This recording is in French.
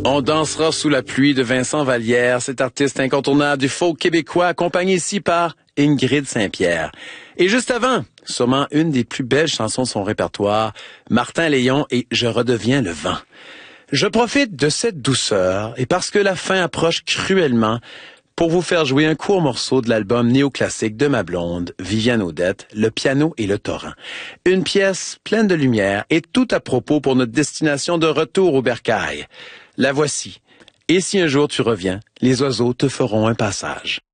On dansera sous la pluie de Vincent Vallière, cet artiste incontournable du folk québécois, accompagné ici par Ingrid Saint-Pierre. Et juste avant, sûrement une des plus belles chansons de son répertoire, Martin Léon et Je redeviens le vent. Je profite de cette douceur et parce que la fin approche cruellement pour vous faire jouer un court morceau de l'album néoclassique de ma blonde, Viviane Audette, Le piano et le torrent. Une pièce pleine de lumière et tout à propos pour notre destination de retour au bercail. La voici. Et si un jour tu reviens, les oiseaux te feront un passage.